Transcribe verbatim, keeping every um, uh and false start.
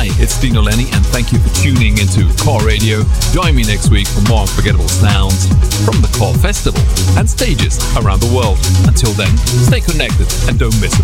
Hi, it's Dino Lenny, and thank you for tuning into Core Radio. Join me next week for more unforgettable sounds from the Core Festival and stages around the world. Until then, stay connected and don't miss a